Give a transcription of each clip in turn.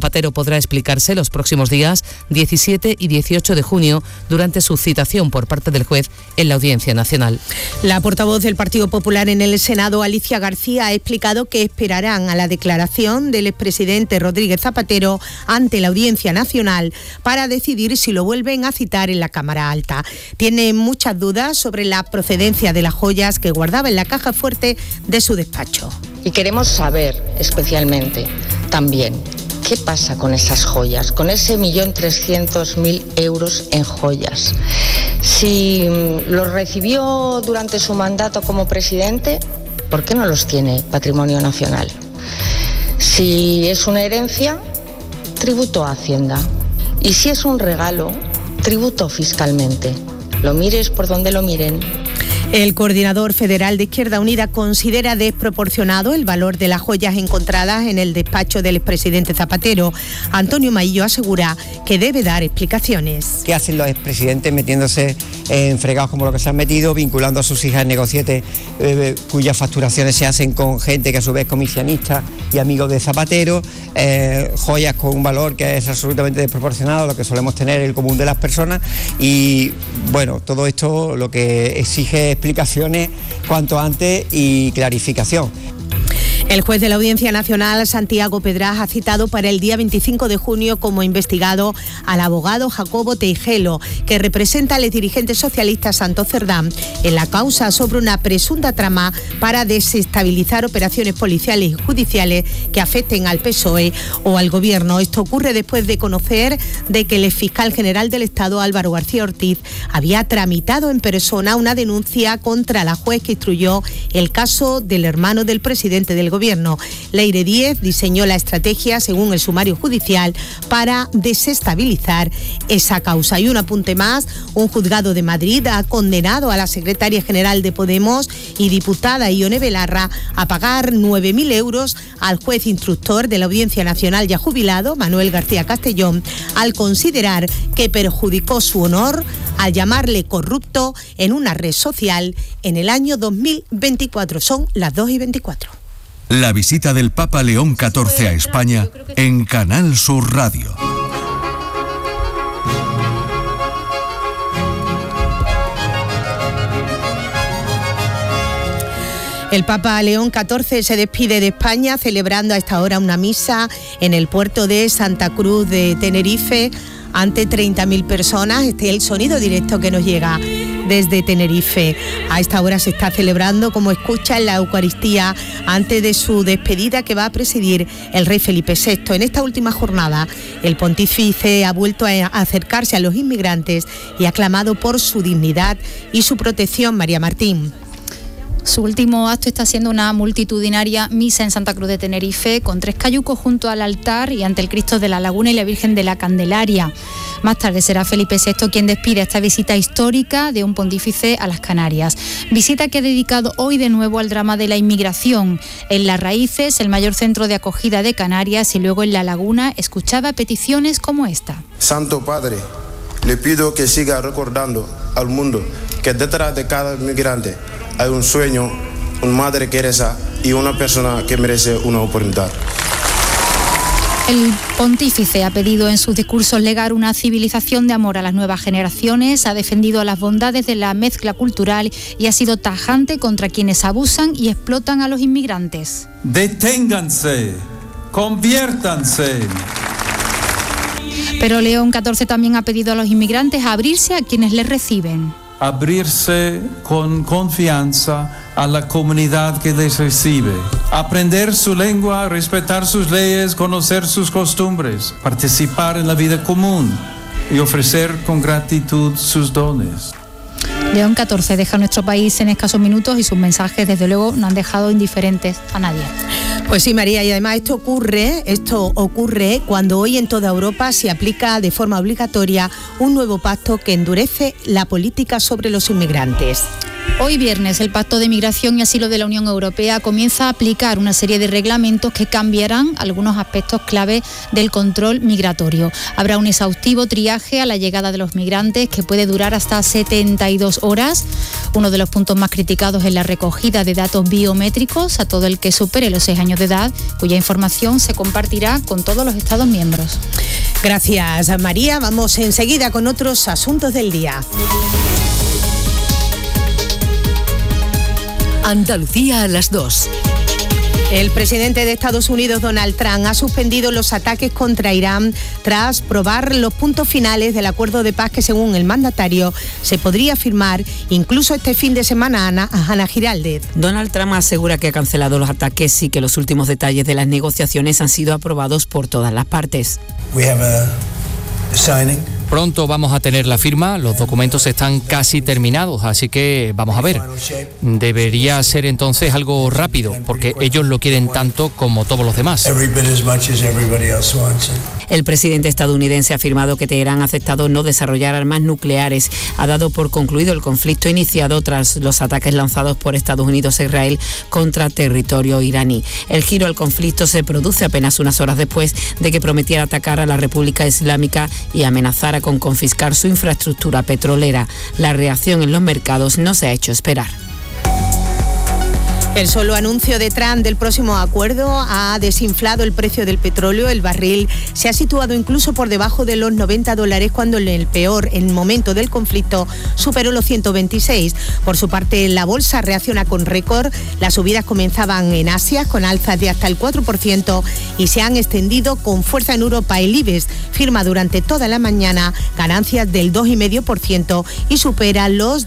Zapatero podrá explicarse los próximos días 17 y 18 de junio durante su citación por parte del juez en la Audiencia Nacional. La portavoz del Partido Popular en el Senado, Alicia García, ha explicado que esperarán a la declaración del expresidente Rodríguez Zapatero ante la Audiencia Nacional para decidir si lo vuelven a citar en la Cámara Alta. Tiene muchas dudas sobre la procedencia de las joyas que guardaba en la caja fuerte de su despacho. Y queremos saber especialmente también qué pasa con esas joyas, con ese 1.300.000 euros en joyas. Si los recibió durante su mandato como presidente, ¿por qué no los tiene Patrimonio Nacional? Si es una herencia, tributo a Hacienda. Y si es un regalo, tributo fiscalmente. Lo mires por donde lo miren. El coordinador federal de Izquierda Unida considera desproporcionado el valor de las joyas encontradas en el despacho del expresidente Zapatero. Antonio Maillo asegura que debe dar explicaciones. ¿Qué hacen los expresidentes metiéndose en fregados como lo que se han metido, vinculando a sus hijas en negocietes cuyas facturaciones se hacen con gente que a su vez es comisionista y amigos de Zapatero, joyas con un valor que es absolutamente desproporcionado a lo que solemos tener el común de las personas? Y bueno, todo esto lo que exige explicaciones cuanto antes y clarificación. El juez de la Audiencia Nacional, Santiago Pedraz, ha citado para el día 25 de junio como investigado al abogado Jacobo Teijelo, que representa al dirigente socialista Santos Cerdán en la causa sobre una presunta trama para desestabilizar operaciones policiales y judiciales que afecten al PSOE o al Gobierno. Esto ocurre después de conocer de que el fiscal general del Estado, Álvaro García Ortiz, había tramitado en persona una denuncia contra la juez que instruyó el caso del hermano del presidente del Gobierno. Leire Díez diseñó la estrategia, según el sumario judicial, para desestabilizar esa causa. Y un apunte más, un juzgado de Madrid ha condenado a la secretaria general de Podemos y diputada Ione Belarra a pagar 9.000 euros al juez instructor de la Audiencia Nacional ya jubilado, Manuel García Castellón, al considerar que perjudicó su honor al llamarle corrupto en una red social en el año 2024. Son las 2:24. La visita del Papa León XIV a España en Canal Sur Radio. El Papa León XIV se despide de España celebrando a esta hora una misa en el puerto de Santa Cruz de Tenerife ante 30.000 personas. Este es el sonido directo que nos llega desde Tenerife. A esta hora se está celebrando, como escuchan, la Eucaristía antes de su despedida que va a presidir el rey Felipe VI. En esta última jornada, el pontífice ha vuelto a acercarse a los inmigrantes y ha clamado por su dignidad y su protección. María Martín. Su último acto está siendo una multitudinaria misa en Santa Cruz de Tenerife, con 3 cayucos junto al altar y ante el Cristo de la Laguna y la Virgen de la Candelaria. Más tarde será Felipe VI quien despide esta visita histórica de un pontífice a las Canarias. Visita que ha dedicado hoy de nuevo al drama de la inmigración. En Las Raíces, el mayor centro de acogida de Canarias, y luego en La Laguna, escuchaba peticiones como esta. Santo Padre, le pido que siga recordando al mundo que detrás de cada inmigrante hay un sueño, una madre Teresa y una persona que merece una oportunidad. El pontífice ha pedido en sus discursos legar una civilización de amor a las nuevas generaciones, ha defendido las bondades de la mezcla cultural y ha sido tajante contra quienes abusan y explotan a los inmigrantes. Deténganse, conviértanse. Pero León XIV también ha pedido a los inmigrantes a abrirse a quienes les reciben. Abrirse con confianza a la comunidad que les recibe, aprender su lengua, respetar sus leyes, conocer sus costumbres, participar en la vida común y ofrecer con gratitud sus dones. León XIV deja nuestro país en escasos minutos y sus mensajes, desde luego, no han dejado indiferentes a nadie. Pues sí, María, y además esto ocurre cuando hoy en toda Europa se aplica de forma obligatoria un nuevo pacto que endurece la política sobre los inmigrantes. Hoy viernes, el Pacto de Migración y Asilo de la Unión Europea comienza a aplicar una serie de reglamentos que cambiarán algunos aspectos clave del control migratorio. Habrá un exhaustivo triaje a la llegada de los migrantes que puede durar hasta 72 horas. Uno de los puntos más criticados es la recogida de datos biométricos a todo el que supere los 6 años de edad, cuya información se compartirá con todos los Estados miembros. Gracias, María. Vamos enseguida con otros asuntos del día. Andalucía a las 2. El presidente de Estados Unidos, Donald Trump, ha suspendido los ataques contra Irán tras probar los puntos finales del acuerdo de paz que, según el mandatario, se podría firmar incluso este fin de semana. Ana Giraldez. Donald Trump asegura que ha cancelado los ataques y que los últimos detalles de las negociaciones han sido aprobados por todas las partes. Pronto vamos a tener la firma, los documentos están casi terminados, así que vamos a ver. Debería ser entonces algo rápido, porque ellos lo quieren tanto como todos los demás. El presidente estadounidense ha afirmado que Teherán ha aceptado no desarrollar armas nucleares. Ha dado por concluido el conflicto iniciado tras los ataques lanzados por Estados Unidos e Israel contra territorio iraní. El giro al conflicto se produce apenas unas horas después de que prometiera atacar a la República Islámica y amenazara con confiscar su infraestructura petrolera. La reacción en los mercados no se ha hecho esperar. El solo anuncio de Trump del próximo acuerdo ha desinflado el precio del petróleo. El barril se ha situado incluso por debajo de los $90 cuando en el peor momento del conflicto superó los 126. Por su parte, la bolsa reacciona con récord. Las subidas comenzaban en Asia con alzas de hasta el 4% y se han extendido con fuerza en Europa. El IBEX firma durante toda la mañana ganancias del 2,5% y supera los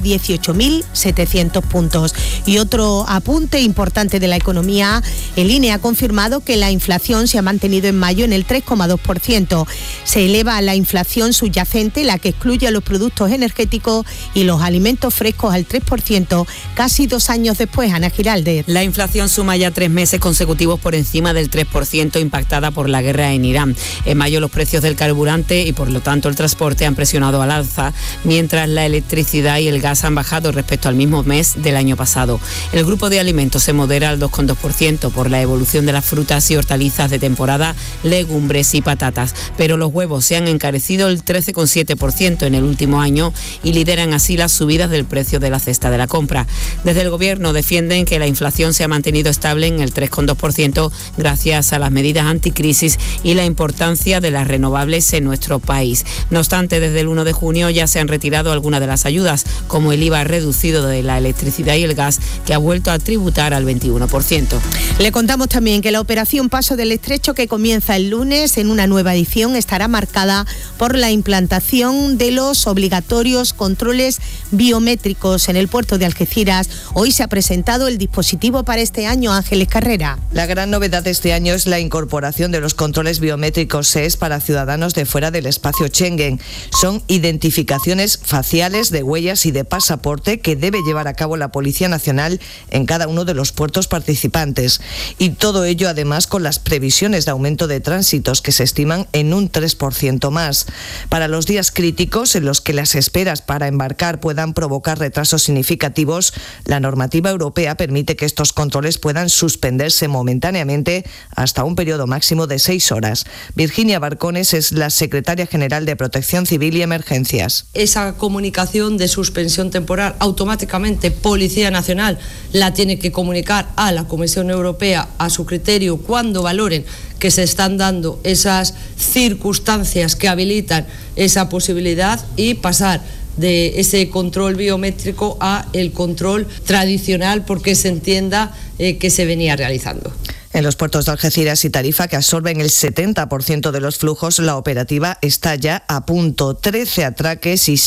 18.700 puntos. Y otro apunte importante de la economía, el INE ha confirmado que la inflación se ha mantenido en mayo en el 3,2%. Se eleva la inflación subyacente, la que excluye a los productos energéticos y los alimentos frescos, al 3%, casi 2 años después. Ana Giraldez. La inflación suma ya 3 meses consecutivos por encima del 3%, impactada por la guerra en Irán. En mayo los precios del carburante y por lo tanto el transporte han presionado al alza, mientras la electricidad y el gas han bajado respecto al mismo mes del año pasado. El grupo de alimentos se modera al 2,2% por la evolución de las frutas y hortalizas de temporada, legumbres y patatas, pero los huevos se han encarecido el 13,7% en el último año y lideran así las subidas del precio de la cesta de la compra. Desde el gobierno defienden que la inflación se ha mantenido estable en el 3,2% gracias a las medidas anticrisis y la importancia de las renovables en nuestro país. No obstante, desde el 1 de junio ya se han retirado algunas de las ayudas, como el IVA reducido de la electricidad y el gas, que ha vuelto a tributar al 21%. Le contamos también que la operación Paso del Estrecho, que comienza el lunes en una nueva edición, estará marcada por la implantación de los obligatorios controles biométricos en el puerto de Algeciras. Hoy se ha presentado el dispositivo para este año. Ángeles Carrera. La gran novedad de este año es la incorporación de los controles biométricos SES para ciudadanos de fuera del espacio Schengen. Son identificaciones faciales, de huellas y de pasaporte que debe llevar a cabo la Policía Nacional en cada uno de los puertos participantes. Y todo ello además con las previsiones de aumento de tránsitos que se estiman en un 3% más. Para los días críticos en los que las esperas para embarcar puedan provocar retrasos significativos, la normativa europea permite que estos controles puedan suspenderse momentáneamente hasta un periodo máximo de 6 horas. Virginia Barcones es la secretaria general de Protección Civil y Emergencias. Esa comunicación de suspensión temporal automáticamente Policía Nacional la tiene que comunicar a la Comisión Europea a su criterio cuando valoren que se están dando esas circunstancias que habilitan esa posibilidad y pasar de ese control biométrico a el control tradicional, porque se entienda que se venía realizando. En los puertos de Algeciras y Tarifa, que absorben el 70% de los flujos, la operativa está ya a punto. 13 atraques y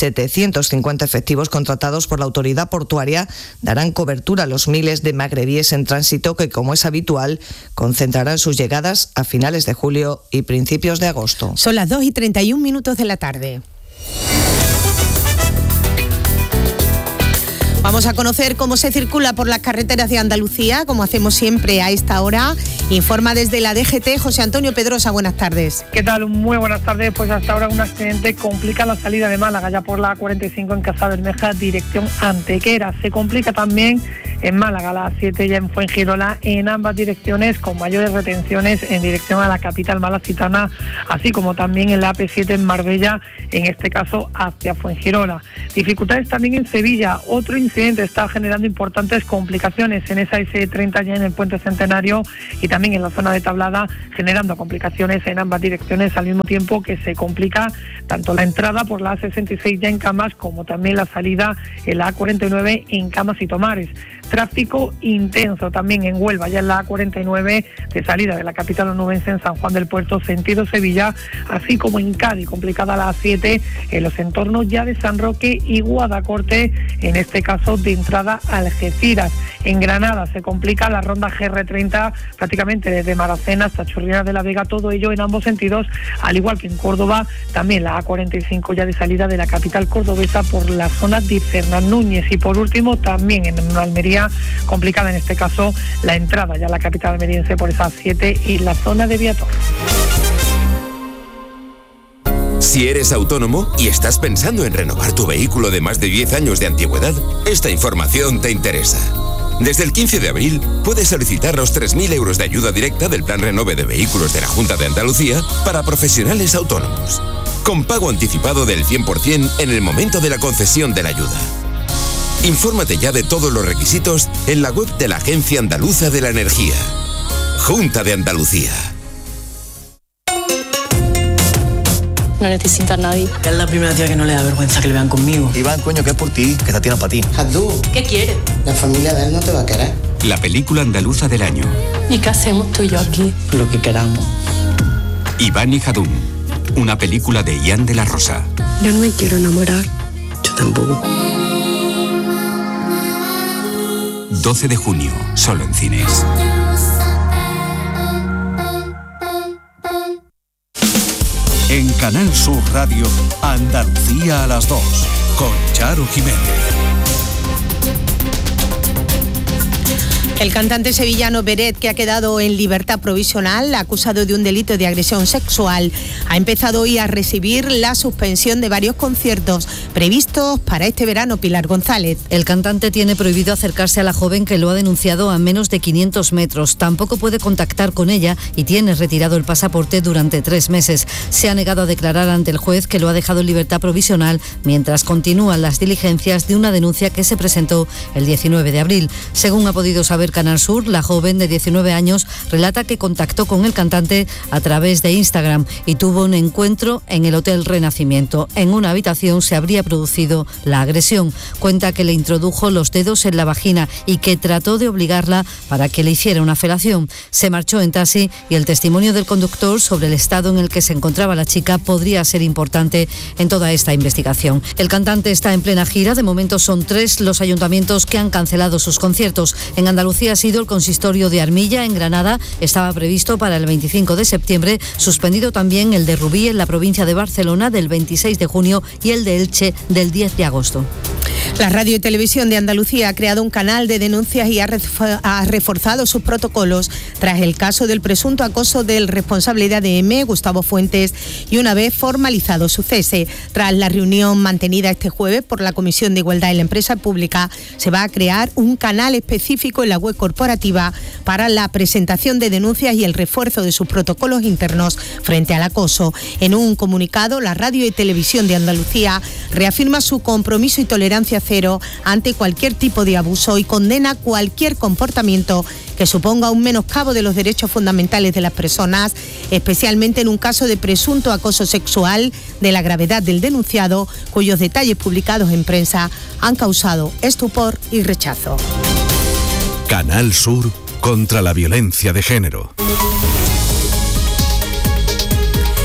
750 efectivos contratados por la autoridad portuaria darán cobertura a los miles de magrebíes en tránsito que, como es habitual, concentrarán sus llegadas a finales de julio y principios de agosto. Son las 2:31 de la tarde. Vamos a conocer cómo se circula por las carreteras de Andalucía, como hacemos siempre a esta hora. Informa desde la DGT José Antonio Pedrosa, buenas tardes. ¿Qué tal? Muy buenas tardes. Pues hasta ahora un accidente complica la salida de Málaga, ya por la A45 en Casabermeja, dirección Antequera. Se complica también en Málaga, la A7 ya en Fuengirola, en ambas direcciones, con mayores retenciones en dirección a la capital malacitana, así como también en la AP7 en Marbella, en este caso hacia Fuengirola. Dificultades también en Sevilla. Otro incidente está generando importantes complicaciones en esa S30 ya en el Puente Centenario y también en la zona de Tablada, generando complicaciones en ambas direcciones al mismo tiempo que se complica tanto la entrada por la A66 ya en Camas como también la salida en la A49 en Camas y Tomares. Tráfico intenso también en Huelva, ya en la A49 de salida de la capital onubense en San Juan del Puerto, sentido Sevilla, así como en Cádiz, complicada la A7 en los entornos ya de San Roque y Guadacorte, en este caso de entrada a Algeciras. En Granada se complica la ronda GR30 prácticamente desde Maracena hasta Chorrera de la Vega, todo ello en ambos sentidos, al igual que en Córdoba, también la A45 ya de salida de la capital cordobesa por la zona de Fernán Núñez. Y por último también en Almería, complicada en este caso la entrada ya a la capital almeriense por esa 7 y la zona de Viator. Si eres autónomo y estás pensando en renovar tu vehículo de más de 10 años de antigüedad, esta información te interesa. Desde el 15 de abril puedes solicitar los 3.000 euros de ayuda directa del Plan Renove de Vehículos de la Junta de Andalucía para profesionales autónomos, con pago anticipado del 100% en el momento de la concesión de la ayuda. Infórmate ya de todos los requisitos en la web de la Agencia Andaluza de la Energía. Junta de Andalucía. No necesito a nadie. Es la primera tía que no le da vergüenza que le vean conmigo. Iván, coño, que es por ti, que esta tía no es para ti. Abdú, ¿qué quieres? La familia de él no te va a querer. La película andaluza del año. ¿Y qué hacemos tú y yo aquí? Lo que queramos. Iván y Jadún, una película de Ian de la Rosa. Yo no me quiero enamorar. Yo tampoco. 12 de junio, solo en cines. En Canal Sur Radio, Andalucía a las 2, con Charo Jiménez. El cantante sevillano Beret, que ha quedado en libertad provisional, acusado de un delito de agresión sexual, ha empezado hoy a recibir la suspensión de varios conciertos previstos para este verano. Pilar González. El cantante tiene prohibido acercarse a la joven que lo ha denunciado a menos de 500 metros. Tampoco puede contactar con ella y tiene retirado el pasaporte durante 3 meses. Se ha negado a declarar ante el juez, que lo ha dejado en libertad provisional mientras continúan las diligencias de una denuncia que se presentó el 19 de abril. Según ha podido saber Canal Sur, la joven de 19 años relata que contactó con el cantante a través de Instagram y tuvo un encuentro en el Hotel Renacimiento. En una habitación se habría producido la agresión. Cuenta que le introdujo los dedos en la vagina y que trató de obligarla para que le hiciera una felación. Se marchó en taxi y el testimonio del conductor sobre el estado en el que se encontraba la chica podría ser importante en toda esta investigación. El cantante está en plena gira. De momento son 3 los ayuntamientos que han cancelado sus conciertos. En Andalucía ha sido el consistorio de Armilla, en Granada. Estaba previsto para el 25 de septiembre, suspendido también el de Rubí en la provincia de Barcelona del 26 de junio y el de Elche del 10 de agosto. La Radio y Televisión de Andalucía ha creado un canal de denuncias y ha reforzado sus protocolos tras el caso del presunto acoso del responsable de ADM, Gustavo Fuentes, y una vez formalizado su cese. Tras la reunión mantenida este jueves por la Comisión de Igualdad en la Empresa Pública, se va a crear un canal específico en la web corporativa para la presentación de denuncias y el refuerzo de sus protocolos internos frente al acoso. En un comunicado, la Radio y Televisión de Andalucía reafirma su compromiso y tolerancia cero ante cualquier tipo de abuso y condena cualquier comportamiento que suponga un menoscabo de los derechos fundamentales de las personas, especialmente en un caso de presunto acoso sexual de la gravedad del denunciado, cuyos detalles publicados en prensa han causado estupor y rechazo. Canal Sur contra la violencia de género.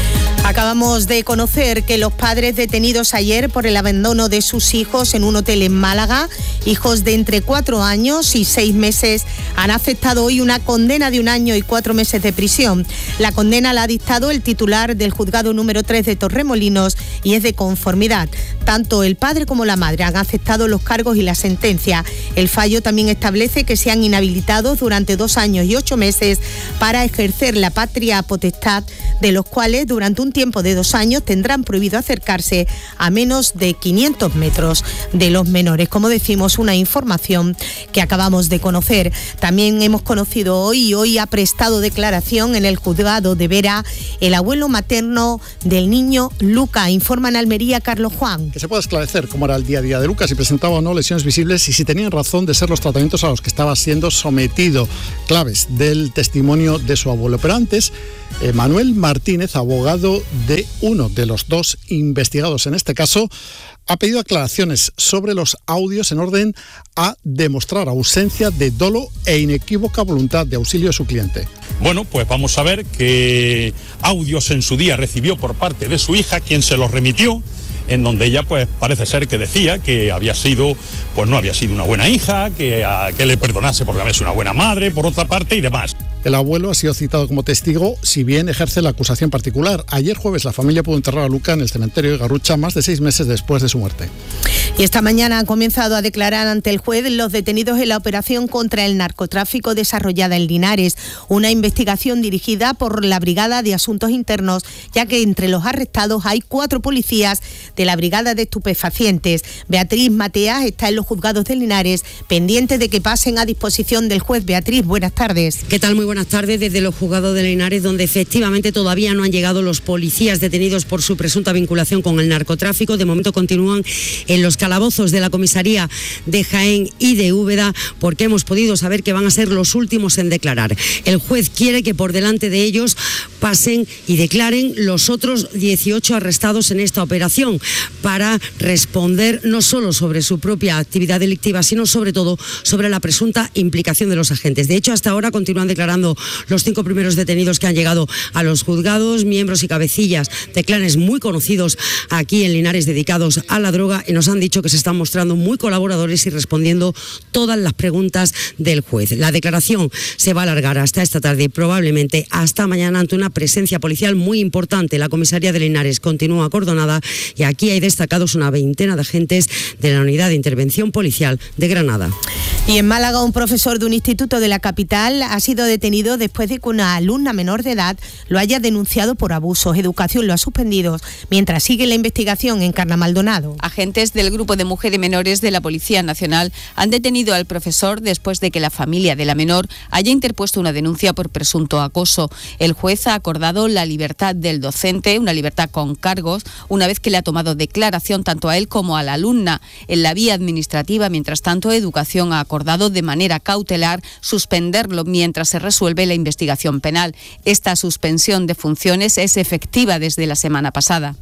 Acabamos de conocer que los padres detenidos ayer por el abandono de sus hijos en un hotel en Málaga, hijos de entre 4 años y 6 meses, han aceptado hoy una condena de 1 año y 4 meses de prisión. La condena la ha dictado el titular del juzgado número 3 de Torremolinos y es de conformidad. Tanto el padre como la madre han aceptado los cargos y la sentencia. El fallo también establece que sean inhabilitados durante 2 años y 8 meses para ejercer la patria potestad, de los cuales durante un tiempo de 2 años tendrán prohibido acercarse a menos de 500 metros de los menores. Como decimos, una información que acabamos de conocer. También hemos conocido hoy ha prestado declaración en el juzgado de Vera el abuelo materno del niño Luca. Informa en Almería Carlos Juan. Que se pueda esclarecer cómo era el día a día de Luca, si presentaba o no lesiones visibles y si tenían razón de ser los tratamientos a los que estaba siendo sometido. Claves del testimonio de su abuelo. Pero antes, Manuel Martínez, abogado de uno de los 2 investigados en este caso, ha pedido aclaraciones sobre los audios en orden a demostrar ausencia de dolo e inequívoca voluntad de auxilio de su cliente. Bueno, pues vamos a ver qué audios en su día recibió por parte de su hija, quien se los remitió, en donde ella pues parece ser que decía que había sido, pues no había sido una buena hija, que le perdonase porque había sido una buena madre, por otra parte y demás. El abuelo ha sido citado como testigo, si bien ejerce la acusación particular. Ayer jueves la familia pudo enterrar a Luca en el cementerio de Garrucha más de 6 meses después de su muerte. Y esta mañana han comenzado a declarar ante el juez los detenidos en la operación contra el narcotráfico desarrollada en Linares, una investigación dirigida por la Brigada de Asuntos Internos, ya que entre los arrestados hay 4 policías de la Brigada de Estupefacientes. Beatriz Mateas está en los juzgados de Linares, pendiente de que pasen a disposición del juez. Beatriz, buenas tardes. ¿Qué tal? Muy buenas tardes desde los juzgados de Linares, donde efectivamente todavía no han llegado los policías detenidos por su presunta vinculación con el narcotráfico. De momento continúan en los calabozos de la comisaría de Jaén y de Úbeda, porque hemos podido saber que van a ser los últimos en declarar. El juez quiere que por delante de ellos pasen y declaren los otros 18 arrestados en esta operación, para responder no solo sobre su propia actividad delictiva, sino sobre todo sobre la presunta implicación de los agentes. De hecho, hasta ahora continúan declarando los 5 primeros detenidos que han llegado a los juzgados, miembros y cabecillas de clanes muy conocidos aquí en Linares dedicados a la droga, y nos han dicho que se están mostrando muy colaboradores y respondiendo todas las preguntas del juez. La declaración se va a alargar hasta esta tarde y probablemente hasta mañana ante una presencia policial muy importante. La comisaría de Linares continúa acordonada y aquí hay destacados una 20 de agentes de la Unidad de Intervención Policial de Granada. Y en Málaga, un profesor de un instituto de la capital ha sido detenido después de que una alumna menor de edad lo haya denunciado por abusos. Educación lo ha suspendido mientras sigue la investigación en Carna Maldonado. Agentes del Grupo de Mujeres Menores de la Policía Nacional han detenido al profesor después de que la familia de la menor haya interpuesto una denuncia por presunto acoso. El juez ha acordado la libertad del docente, una libertad con cargos, una vez que le ha tomado declaración tanto a él como a la alumna. En la vía administrativa, mientras tanto, Educación ha acordado de manera cautelar suspenderlo mientras se resuelve la investigación penal. Esta suspensión de funciones es efectiva desde la semana pasada.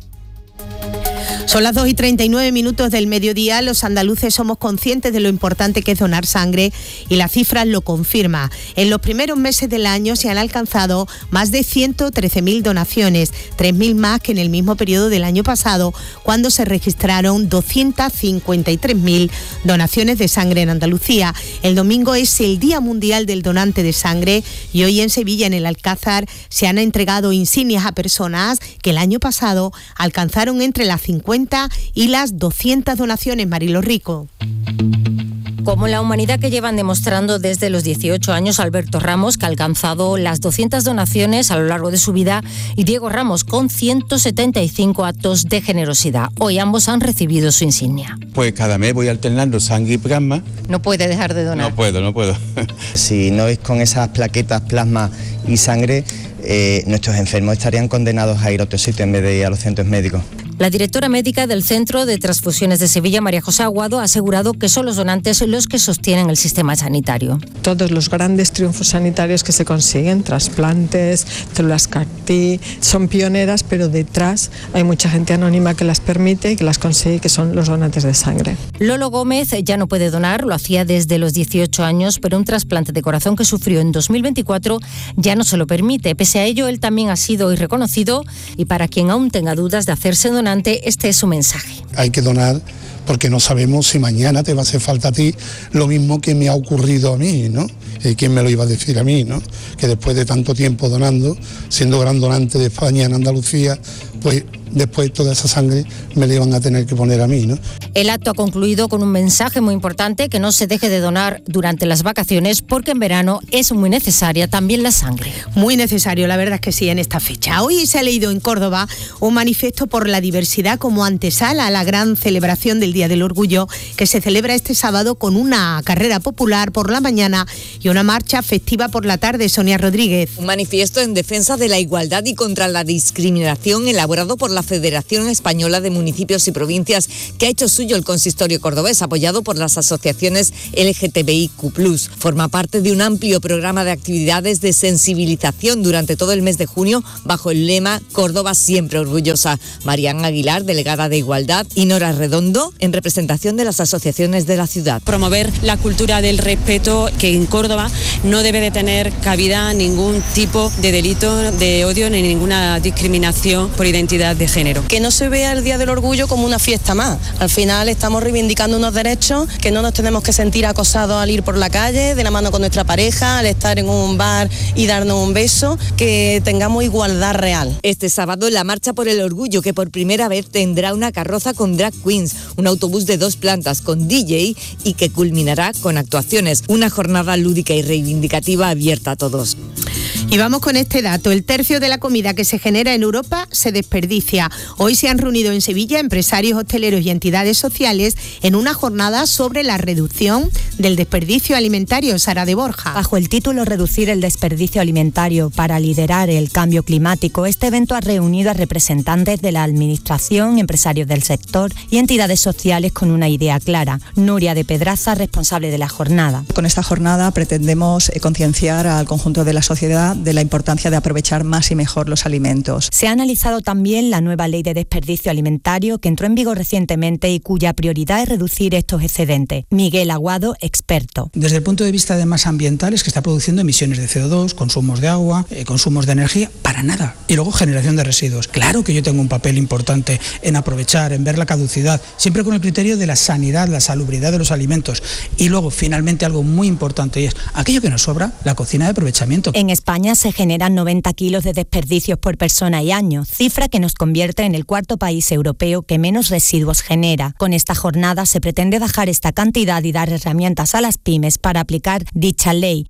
Son las 2:39 del mediodía. Los andaluces somos conscientes de lo importante que es donar sangre y las cifras lo confirman. En los primeros meses del año se han alcanzado más de 113.000 donaciones, 3.000 más que en el mismo periodo del año pasado, cuando se registraron 253.000 donaciones de sangre en Andalucía. El domingo es el Día Mundial del Donante de Sangre y hoy en Sevilla, en el Alcázar, se han entregado insignias a personas que el año pasado alcanzaron entre las 50 y las 200 donaciones. Marilo Rico. Como la humanidad que llevan demostrando desde los 18 años Alberto Ramos, que ha alcanzado las 200 donaciones a lo largo de su vida, y Diego Ramos, con 175 actos de generosidad. Hoy ambos han recibido su insignia. Pues cada mes voy alternando sangre y plasma. No puede dejar de donar. No puedo. Si no es con esas plaquetas, plasma y sangre, nuestros enfermos estarían condenados a ir a otro sitio en vez de ir a los centros médicos. La directora médica del Centro de Transfusiones de Sevilla, María José Aguado, ha asegurado que son los donantes los que sostienen el sistema sanitario. Todos los grandes triunfos sanitarios que se consiguen, trasplantes, células CAR-T, son pioneras, pero detrás hay mucha gente anónima que las permite y que las consigue, que son los donantes de sangre. Lolo Gómez ya no puede donar, lo hacía desde los 18 años, pero un trasplante de corazón que sufrió en 2024 ya no se lo permite. Pese a ello, él también ha sido reconocido y para quien aún tenga dudas de hacerse donante, este es su mensaje. Hay que donar porque no sabemos si mañana te va a hacer falta a ti lo mismo que me ha ocurrido a mí, ¿no? ¿Quién me lo iba a decir a mí, no? Que después de tanto tiempo donando, siendo gran donante de España en Andalucía, pues después toda esa sangre me la iban a tener que poner a mí, ¿no? El acto ha concluido con un mensaje muy importante: que no se deje de donar durante las vacaciones, porque en verano es muy necesaria también la sangre. Muy necesario, la verdad es que sí, en esta fecha. Hoy se ha leído en Córdoba un manifiesto por la diversidad como antesala a la gran celebración del Día del Orgullo, que se celebra este sábado con una carrera popular por la mañana y una marcha festiva por la tarde. Sonia Rodríguez. Un manifiesto en defensa de la igualdad y contra la discriminación elaborado por la Federación Española de Municipios y Provincias, que ha hecho suyo el consistorio cordobés, apoyado por las asociaciones LGTBIQ+. Forma parte de un amplio programa de actividades de sensibilización durante todo el mes de junio, bajo el lema Córdoba siempre orgullosa. Marián Aguilar, delegada de Igualdad, y Nora Redondo, en representación de las asociaciones de la ciudad. Promover la cultura del respeto, que en Córdoba no debe de tener cabida ningún tipo de delito de odio ni ninguna discriminación por identidad de género. Que no se vea el Día del Orgullo como una fiesta más. Al final estamos reivindicando unos derechos, que no nos tenemos que sentir acosados al ir por la calle, de la mano con nuestra pareja, al estar en un bar y darnos un beso, que tengamos igualdad real. Este sábado la Marcha por el Orgullo, que por primera vez tendrá una carroza con drag queens, un autobús de 2 plantas con DJ y que culminará con actuaciones. Una jornada lúdica y reivindicativa abierta a todos. Y vamos con este dato: el tercio de la comida que se genera en Europa se desperdicia. Hoy se han reunido en Sevilla empresarios hosteleros y entidades sociales en una jornada sobre la reducción del desperdicio alimentario. Sara de Borja. Bajo el título Reducir el desperdicio alimentario para liderar el cambio climático, este evento ha reunido a representantes de la administración, empresarios del sector y entidades sociales con una idea clara. Nuria de Pedraza, responsable de la jornada. Con esta jornada pretendemos concienciar al conjunto de la sociedad de la importancia de aprovechar más y mejor los alimentos. Se ha analizado también la nueva ley de desperdicio alimentario que entró en vigor recientemente y cuya prioridad es reducir estos excedentes. Miguel Aguado, experto. Desde el punto de vista de más ambientales, que está produciendo emisiones de CO2, consumos de agua, consumos de energía, para nada. Y luego generación de residuos. Claro que yo tengo un papel importante en aprovechar, en ver la caducidad, siempre con el criterio de la sanidad, la salubridad de los alimentos. Y luego, finalmente, algo muy importante, y es aquello que nos sobra, la cocina de aprovechamiento. En España se generan 90 kilos de desperdicios por persona y año, cifra que nos convierte en el cuarto país europeo que menos residuos genera. Con esta jornada se pretende bajar esta cantidad y dar herramientas a las pymes para aplicar dicha ley.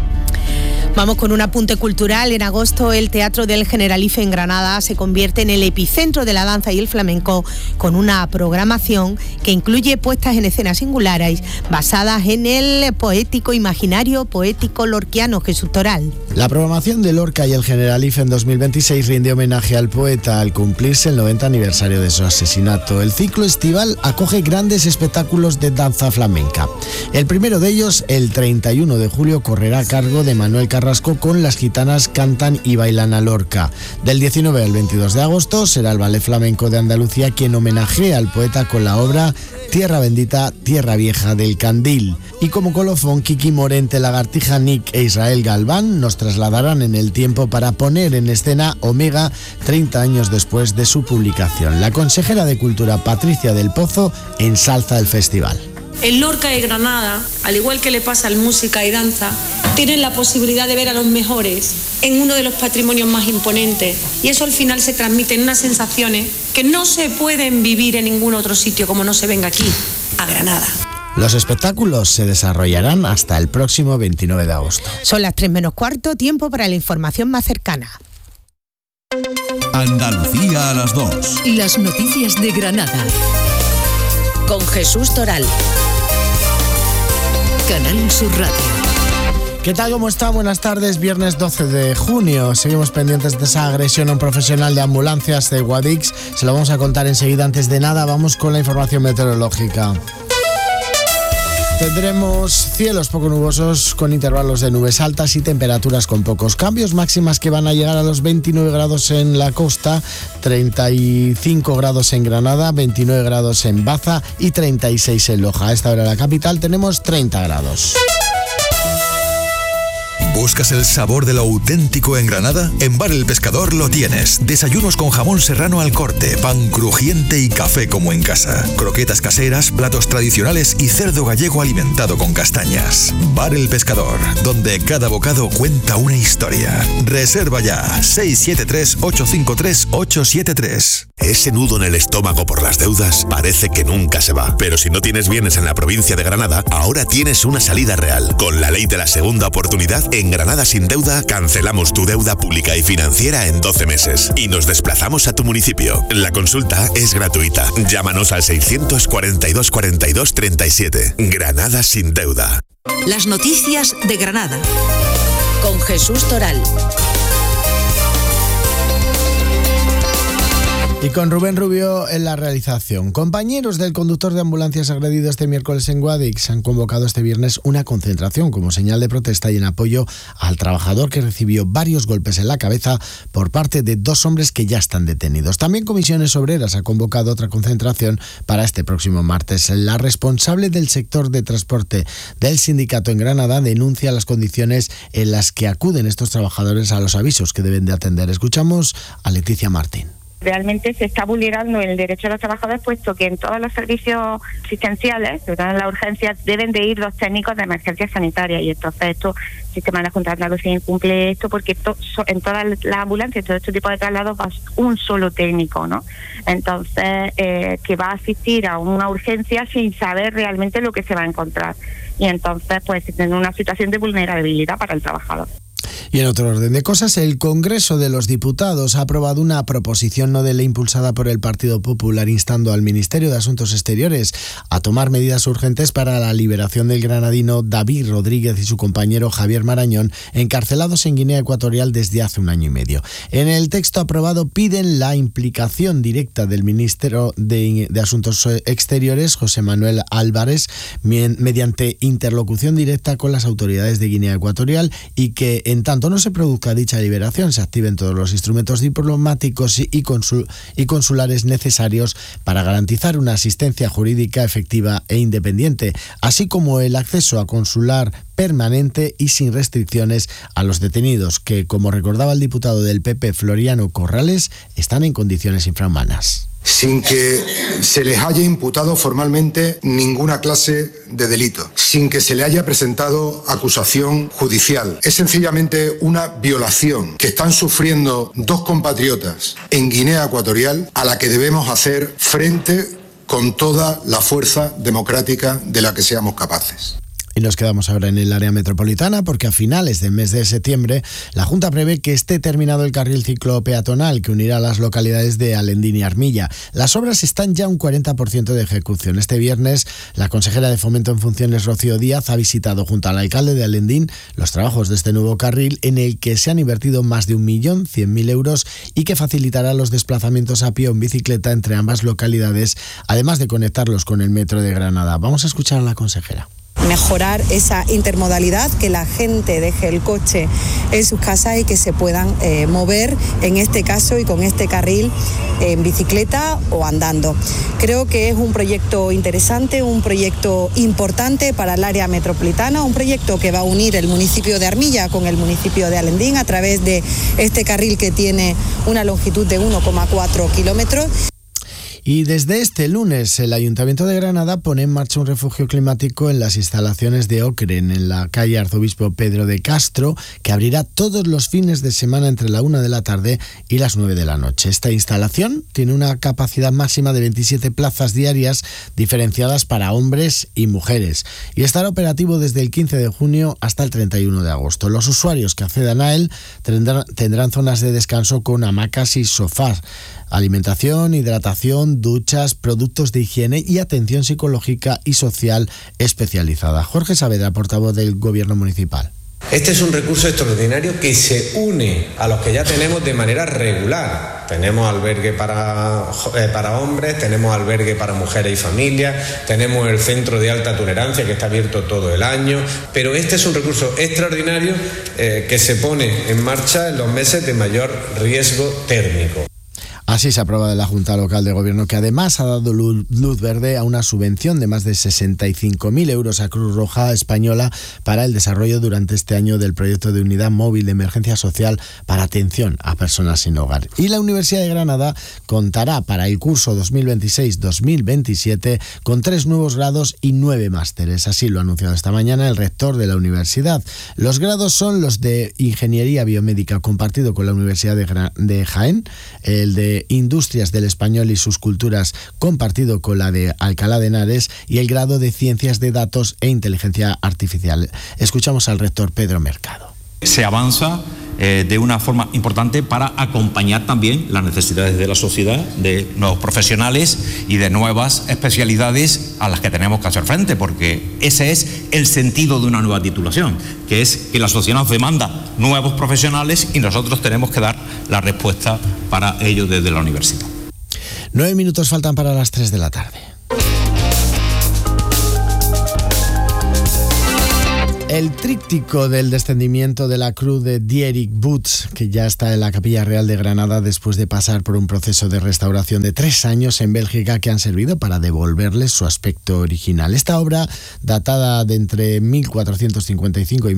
Vamos con un apunte cultural. En agosto el Teatro del Generalife en Granada se convierte en el epicentro de la danza y el flamenco, con una programación que incluye puestas en escena singulares basadas en el poético imaginario poético lorquiano. Jesús Toral. La programación de Lorca y el Generalife en 2026 rinde homenaje al poeta al cumplirse el 90 aniversario de su asesinato. El ciclo estival acoge grandes espectáculos de danza flamenca. El primero de ellos, el 31 de julio, correrá a cargo de Manuel Carrasco con Las Gitanas Cantan y Bailan a Lorca. Del 19 al 22 de agosto será el Ballet Flamenco de Andalucía quien homenajea al poeta con la obra Tierra Bendita, Tierra Vieja del Candil. Y como colofón, Kiki Morente, Lagartija Nick e Israel Galván nos trasladarán en el tiempo para poner en escena Omega 30 años después de su publicación. La consejera de Cultura, Patricia del Pozo, ensalza el festival. En Lorca y Granada, al igual que le pasa al música y danza, tienen la posibilidad de ver a los mejores en uno de los patrimonios más imponentes. Y eso al final se transmite en unas sensaciones que no se pueden vivir en ningún otro sitio como no se venga aquí, a Granada. Los espectáculos se desarrollarán hasta el próximo 29 de agosto. Son las 3 menos cuarto, tiempo para la información más cercana. Andalucía a las 2. Las noticias de Granada. Con Jesús Toral. Canal Sur Radio. ¿Qué tal? ¿Cómo está? Buenas tardes, viernes 12 de junio. Seguimos pendientes de esa agresión a un profesional de ambulancias de Guadix. Se lo vamos a contar enseguida. Antes de nada, vamos con la información meteorológica. Tendremos cielos poco nubosos con intervalos de nubes altas y temperaturas con pocos cambios, máximas que van a llegar a los 29 grados en la costa, 35 grados en Granada, 29 grados en Baza y 36 en Loja. A esta hora en la capital tenemos 30 grados. ¿Buscas el sabor de lo auténtico en Granada? En Bar El Pescador lo tienes. Desayunos con jamón serrano al corte, pan crujiente y café como en casa. Croquetas caseras, platos tradicionales y cerdo gallego alimentado con castañas. Bar El Pescador, donde cada bocado cuenta una historia. Reserva ya, 673-853-873. Ese nudo en el estómago por las deudas parece que nunca se va. Pero si no tienes bienes en la provincia de Granada, ahora tienes una salida real. Con la ley de la segunda oportunidad, en Granada Sin Deuda cancelamos tu deuda pública y financiera en 12 meses y nos desplazamos a tu municipio. La consulta es gratuita. Llámanos al 642 42 37. Granada Sin Deuda. Las noticias de Granada. Con Jesús Toral. Y con Rubén Rubio en la realización. Compañeros del conductor de ambulancias agredido este miércoles en Guadix han convocado este viernes una concentración como señal de protesta y en apoyo al trabajador que recibió varios golpes en la cabeza por parte de 2 hombres que ya están detenidos. También Comisiones Obreras ha convocado otra concentración para este próximo martes. La responsable del sector de transporte del sindicato en Granada denuncia las condiciones en las que acuden estos trabajadores a los avisos que deben de atender. Escuchamos a Leticia Martín. Realmente se está vulnerando el derecho de los trabajadores, puesto que en todos los servicios asistenciales, sobre todo en las urgencias, deben de ir 2 técnicos de emergencia sanitaria, y entonces el Sistema de la Junta de Andalucía incumple esto porque en todas las ambulancias, todo este tipo de traslados, va un solo técnico, ¿no? Entonces, que va a asistir a una urgencia sin saber realmente lo que se va a encontrar, y entonces pues se tiene una situación de vulnerabilidad para el trabajador. Y en otro orden de cosas, el Congreso de los Diputados ha aprobado una proposición no de ley impulsada por el Partido Popular instando al Ministerio de Asuntos Exteriores a tomar medidas urgentes para la liberación del granadino David Rodríguez y su compañero Javier Marañón, encarcelados en Guinea Ecuatorial desde hace 1 año y medio. En el texto aprobado piden la implicación directa del ministro de Asuntos Exteriores, José Manuel Álvarez, mediante interlocución directa con las autoridades de Guinea Ecuatorial, y que en tanto no se produzca dicha liberación, se activen todos los instrumentos diplomáticos y consulares necesarios para garantizar una asistencia jurídica efectiva e independiente, así como el acceso a consular permanente y sin restricciones a los detenidos, que, como recordaba el diputado del PP Floriano Corrales, están en condiciones infrahumanas. Sin que se les haya imputado formalmente ninguna clase de delito, sin que se le haya presentado acusación judicial. Es sencillamente una violación que están sufriendo 2 compatriotas en Guinea Ecuatorial, a la que debemos hacer frente con toda la fuerza democrática de la que seamos capaces. Y nos quedamos ahora en el área metropolitana porque a finales del mes de septiembre la Junta prevé que esté terminado el carril ciclopeatonal que unirá las localidades de Alendín y Armilla. Las obras están ya un 40% de ejecución. Este viernes la consejera de Fomento en funciones, Rocío Díaz, ha visitado junto al alcalde de Alendín los trabajos de este nuevo carril, en el que se han invertido más de 1.100.000 euros y que facilitará los desplazamientos a pie o en bicicleta entre ambas localidades, además de conectarlos con el metro de Granada. Vamos a escuchar a la consejera. Mejorar esa intermodalidad, que la gente deje el coche en sus casas y que se puedan mover, en este caso y con este carril, en bicicleta o andando. Creo que es un proyecto interesante, un proyecto importante para el área metropolitana, un proyecto que va a unir el municipio de Armilla con el municipio de Alendín a través de este carril que tiene una longitud de 1,4 kilómetros. Y desde este lunes el Ayuntamiento de Granada pone en marcha un refugio climático en las instalaciones de Ocren, en la calle Arzobispo Pedro de Castro, que abrirá todos los fines de semana entre la 1 de la tarde y las 9 de la noche. Esta instalación tiene una capacidad máxima de 27 plazas diarias diferenciadas para hombres y mujeres y estará operativo desde el 15 de junio hasta el 31 de agosto. Los usuarios que accedan a él tendrán zonas de descanso con hamacas y sofás, alimentación, hidratación, duchas, productos de higiene y atención psicológica y social especializada. Jorge Saavedra, portavoz del Gobierno Municipal. Este es un recurso extraordinario que se une a los que ya tenemos de manera regular. Tenemos albergue para hombres, tenemos albergue para mujeres y familias, tenemos el centro de alta tolerancia que está abierto todo el año, pero este es un recurso extraordinario que se pone en marcha en los meses de mayor riesgo térmico. Así se aprueba de la Junta Local de Gobierno, que además ha dado luz verde a una subvención de más de 65.000 euros a Cruz Roja Española para el desarrollo durante este año del proyecto de unidad móvil de emergencia social para atención a personas sin hogar. Y la Universidad de Granada contará para el curso 2026-2027 con 3 nuevos grados y 9 másteres. Así lo ha anunciado esta mañana el rector de la universidad. Los grados son los de Ingeniería Biomédica, compartido con la Universidad de Jaén, el de Industrias del Español y sus culturas, compartido con la de Alcalá de Henares, y el grado de Ciencias de Datos e Inteligencia Artificial. Escuchamos al rector Pedro Mercado. Se avanza de una forma importante para acompañar también las necesidades de la sociedad, de nuevos profesionales y de nuevas especialidades a las que tenemos que hacer frente, porque ese es el sentido de una nueva titulación, que es que la sociedad nos demanda nuevos profesionales y nosotros tenemos que dar la respuesta para ello desde la universidad. 9 minutos faltan para las 3 de la tarde. El tríptico del descendimiento de la cruz de Dierik Boots, que ya está en la Capilla Real de Granada después de pasar por un proceso de restauración de 3 años en Bélgica, que han servido para devolverle su aspecto original. Esta obra, datada de entre 1455 y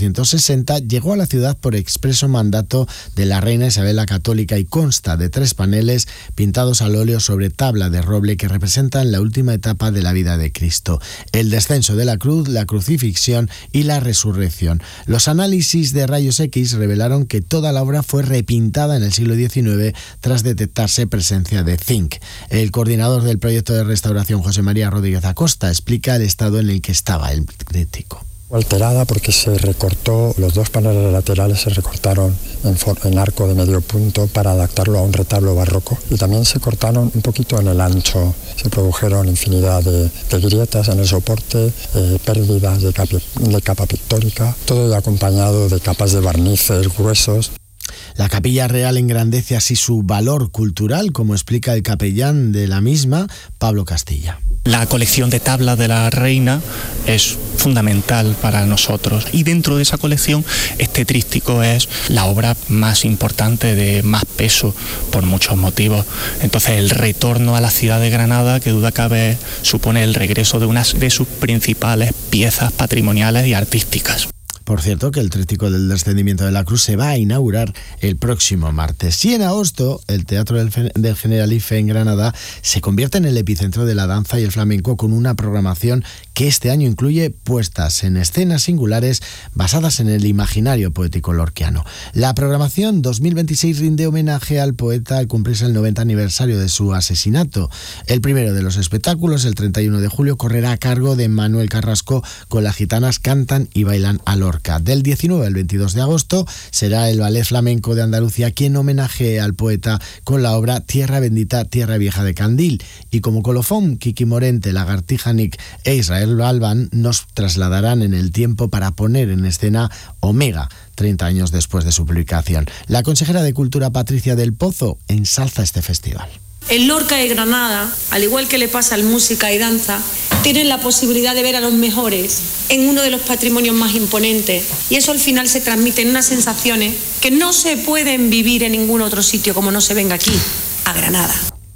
1460, llegó a la ciudad por expreso mandato de la reina Isabel la Católica y consta de 3 paneles pintados al óleo sobre tabla de roble que representan la última etapa de la vida de Cristo: el descenso de la cruz, la crucifixión y la resurrección. Los análisis de rayos X revelaron que toda la obra fue repintada en el siglo XIX tras detectarse presencia de zinc. El coordinador del proyecto de restauración, José María Rodríguez Acosta, explica el estado en el que estaba el tríptico. Alterada porque se recortó, los 2 paneles laterales se recortaron en arco de medio punto para adaptarlo a un retablo barroco, y también se cortaron un poquito en el ancho, se produjeron infinidad de grietas en el soporte, pérdidas de capa pictórica, todo acompañado de capas de barnices gruesos. La Capilla Real engrandece así su valor cultural, como explica el capellán de la misma, Pablo Castilla. La colección de tablas de la reina es fundamental para nosotros, y dentro de esa colección este tríptico es la obra más importante, de más peso, por muchos motivos. Entonces el retorno a la ciudad de Granada, que duda cabe, supone el regreso de una de sus principales piezas patrimoniales y artísticas. Por cierto, que el tríptico del descendimiento de la cruz se va a inaugurar el próximo martes. Y en agosto, el Teatro del Generalife en Granada se convierte en el epicentro de la danza y el flamenco, con una programación que este año incluye puestas en escenas singulares basadas en el imaginario poético lorquiano. La programación 2026 rinde homenaje al poeta al cumplirse el 90 aniversario de su asesinato. El primero de los espectáculos, el 31 de julio, correrá a cargo de Manuel Carrasco con Las Gitanas Cantan y Bailan a Lorca. Del 19 al 22 de agosto será el Ballet Flamenco de Andalucía quien homenajee al poeta con la obra Tierra Bendita, Tierra Vieja de Candil. Y como colofón, Kiki Morente, Lagartija Nick e Israel Balban nos trasladarán en el tiempo para poner en escena Omega, 30 años después de su publicación. La consejera de Cultura, Patricia del Pozo, ensalza este festival. En Lorca y Granada, al igual que le pasa al música y danza, tienen la posibilidad de ver a los mejores en uno de los patrimonios más imponentes, y eso al final se transmite en unas sensaciones que no se pueden vivir en ningún otro sitio como no se venga aquí, a Granada.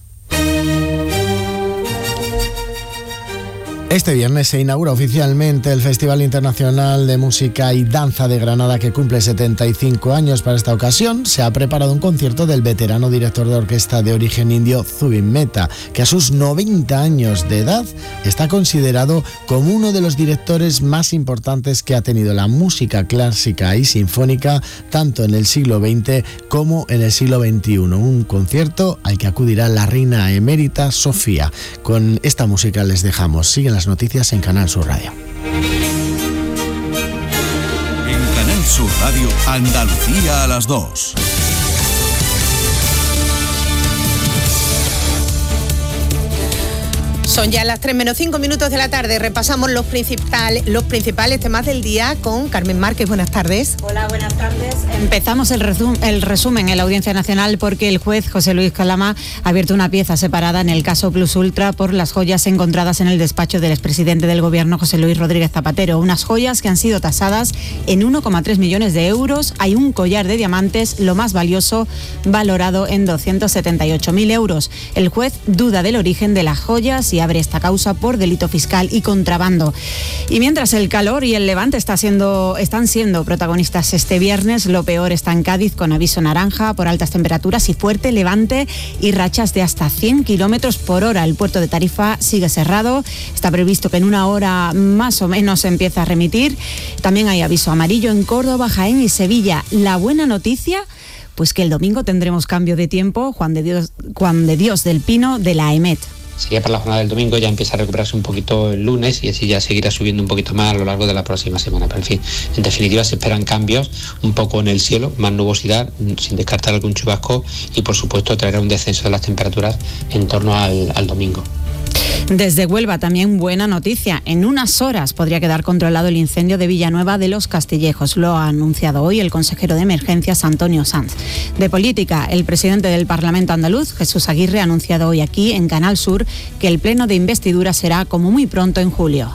Este viernes se inaugura oficialmente el Festival Internacional de Música y Danza de Granada, que cumple 75 años. Para esta ocasión se ha preparado un concierto del veterano director de orquesta de origen indio Zubin Mehta, que a sus 90 años de edad está considerado como uno de los directores más importantes que ha tenido la música clásica y sinfónica, tanto en el siglo XX como en el siglo XXI. Un concierto al que acudirá la reina emérita Sofía. Con esta música les dejamos. Siguen las noticias en Canal Sur Radio. En Canal Sur Radio, Andalucía a las 2. Son ya las 3:05 de la tarde. Repasamos los principales temas del día con Carmen Márquez. Buenas tardes. Hola, buenas tardes. Empezamos el resumen en la Audiencia Nacional porque el juez José Luis Calama ha abierto una pieza separada en el caso Plus Ultra por las joyas encontradas en el despacho del expresidente del Gobierno, José Luis Rodríguez Zapatero. Unas joyas que han sido tasadas en 1,3 millones de euros. Hay un collar de diamantes, lo más valioso, valorado en 278.000 euros. El juez duda del origen de las joyas y abre esta causa por delito fiscal y contrabando. Y mientras el calor y el levante están siendo protagonistas este viernes, lo peor está en Cádiz, con aviso naranja por altas temperaturas y fuerte levante y rachas de hasta 100 kilómetros por hora. El puerto de Tarifa sigue cerrado. Está previsto que en una hora más o menos se empiece a remitir. También hay aviso amarillo en Córdoba, Jaén y Sevilla. La buena noticia, pues que el domingo tendremos cambio de tiempo. Juan de Dios del Pino, de la EMET. Si ya para la jornada del domingo ya empieza a recuperarse un poquito el lunes y así ya seguirá subiendo un poquito más a lo largo de la próxima semana. Pero en fin, en definitiva se esperan cambios un poco en el cielo, más nubosidad, sin descartar algún chubasco y por supuesto traerá un descenso de las temperaturas en torno al domingo. Desde Huelva también buena noticia. En unas horas podría quedar controlado el incendio de Villanueva de los Castillejos. Lo ha anunciado hoy el consejero de Emergencias, Antonio Sanz. De política, el presidente del Parlamento andaluz, Jesús Aguirre, ha anunciado hoy aquí en Canal Sur que el pleno de investidura será como muy pronto en julio.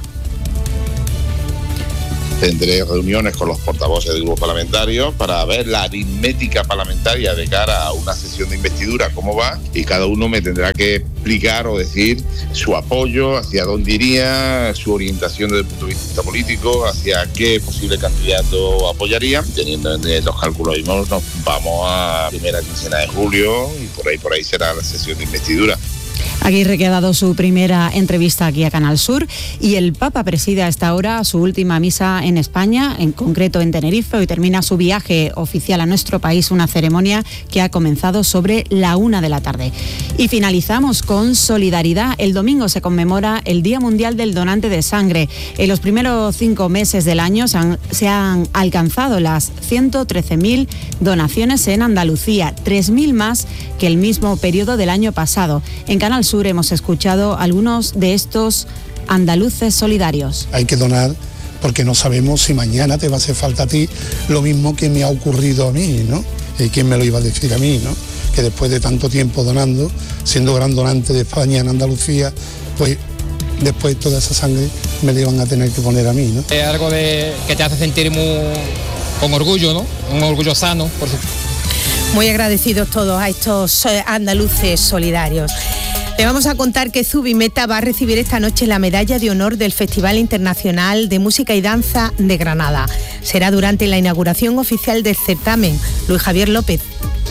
Tendré reuniones con los portavoces de grupos parlamentarios para ver la aritmética parlamentaria de cara a una sesión de investidura, cómo va, y cada uno me tendrá que explicar o decir su apoyo, hacia dónde iría, su orientación desde el punto de vista político, hacia qué posible candidato apoyaría. Teniendo en los cálculos mismos, nos vamos a primera quincena de julio y por ahí será la sesión de investidura. Aguirre, que ha dado su primera entrevista aquí a Canal Sur, y el Papa preside a esta hora su última misa en España, en concreto en Tenerife. Hoy termina su viaje oficial a nuestro país, una ceremonia que ha comenzado sobre la 1 de la tarde. Y finalizamos con solidaridad. El domingo se conmemora el Día Mundial del Donante de Sangre. En los primeros 5 meses del año se han alcanzado las 113.000 donaciones en Andalucía, 3.000 más que el mismo periodo del año pasado. En Canal Sur hemos escuchado algunos de estos andaluces solidarios. Hay que donar porque no sabemos si mañana te va a hacer falta a ti lo mismo que me ha ocurrido a mí, ¿no? ¿Quién me lo iba a decir a mí, no? Que después de tanto tiempo donando, siendo gran donante de España en Andalucía, pues después toda esa sangre me la iban a tener que poner a mí, ¿no? Es algo que te hace sentir con orgullo, ¿no? Un orgullo sano, por supuesto. Muy agradecidos todos a estos andaluces solidarios. Le vamos a contar que Zubimeta va a recibir esta noche la medalla de honor del Festival Internacional de Música y Danza de Granada. Será durante la inauguración oficial del certamen. Luis Javier López.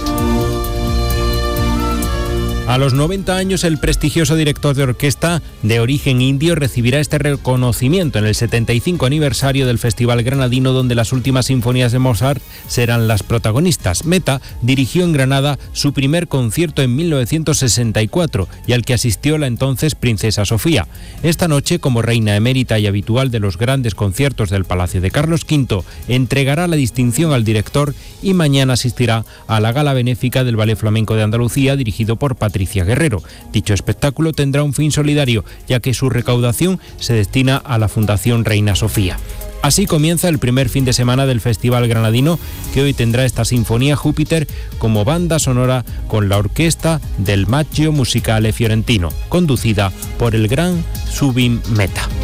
A los 90 años, el prestigioso director de orquesta de origen indio recibirá este reconocimiento en el 75 aniversario del Festival Granadino, donde las últimas sinfonías de Mozart serán las protagonistas. Meta dirigió en Granada su primer concierto en 1964 y al que asistió la entonces princesa Sofía. Esta noche, como reina emérita y habitual de los grandes conciertos del Palacio de Carlos V, entregará la distinción al director y mañana asistirá a la gala benéfica del Ballet Flamenco de Andalucía, dirigido por Patricia Guerrero. Dicho espectáculo tendrá un fin solidario, ya que su recaudación se destina a la Fundación Reina Sofía. Así comienza el primer fin de semana del Festival Granadino, que hoy tendrá esta Sinfonía Júpiter como banda sonora con la orquesta del Macchio Musicale Fiorentino, conducida por el gran Zubimeta.